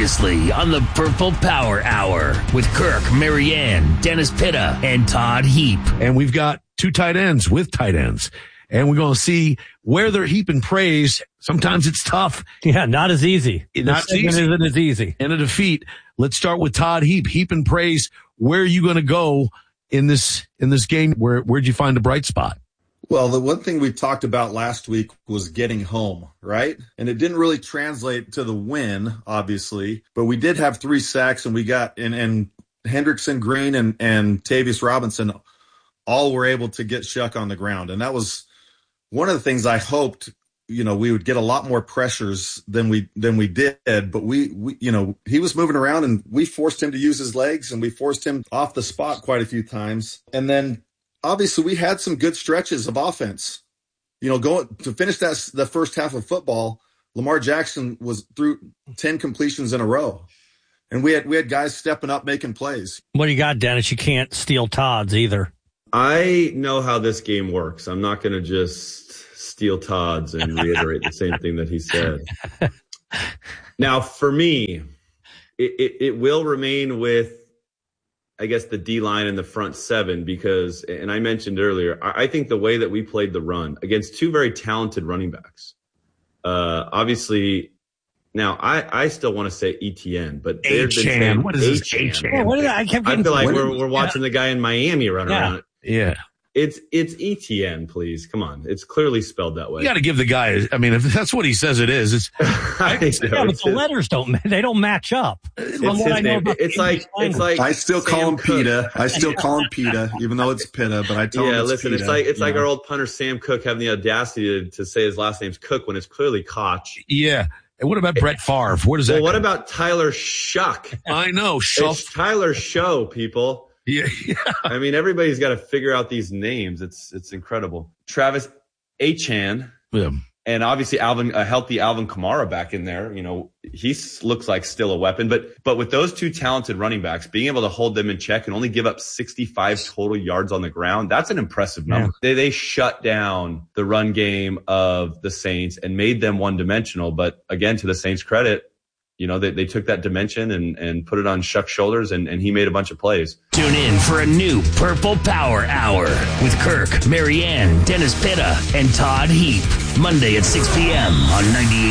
previously on the Purple Power Hour with Kirk, Marianne, Dennis Pitta, and Todd Heap. And we've got two tight ends with tight ends. And we're going to see where they're heaping praise. Sometimes it's tough. Yeah, not as easy. Not easy. Isn't as easy. And a defeat. Let's start with Todd Heap. Heaping praise. Where are you going to go in this game? Where'd you find a bright spot? Well, the one thing we talked about last week was getting home, right? And it didn't really translate to the win, obviously, but we did have 3 sacks, and we got and Hendrickson, Green, and Tavius Robinson all were able to get Shuck on the ground. And that was one of the things I hoped, we would get a lot more pressures than we did, but we he was moving around, and we forced him to use his legs, and we forced him off the spot quite a few times. And then obviously we had some good stretches of offense. Going to finish the first half of football, Lamar Jackson was through 10 completions in a row. And we had guys stepping up, making plays. What do you got, Dennis? You can't steal Todd's either. I know how this game works. I'm not going to just steal Todd's and reiterate the same thing that he said. Now, for me, it will remain with, I guess, the D-line and the front 7 because, and I mentioned earlier, I think the way that we played the run against 2 very talented running backs, obviously, now I still want to say ETN, but they've been saying what is this H-Chan? I feel like we're watching the guy in Miami run around. Yeah. It's ETN, please. Come on. It's clearly spelled that way. You got to give the guy, if that's what he says it is, it's. But the letters don't match up. It's like I still call him Pita. I still call him Pita, even though it's Pitta, but I tell him it's listen, Pita. It's like our old punter Sam Cook having the audacity to say his last name's Cook when it's clearly Koch. Yeah. And what about Brett Favre? Where does that what about Tyler Shuck? I know. It's Tyler Show, people. Yeah. Everybody's got to figure out these names. It's incredible. Travis Achan, and obviously a healthy Alvin Kamara back in there. He looks like still a weapon. But with those 2 talented running backs, being able to hold them in check and only give up 65 total yards on the ground, that's an impressive number. Yeah. They shut down the run game of the Saints and made them one-dimensional. But again, to the Saints' credit, they took that dimension and put it on Shuck's shoulders, and he made a bunch of plays. Tune in for a new Purple Power Hour with Kirk, Marianne, Dennis Pitta, and Todd Heap. Monday at 6 p.m. on 98.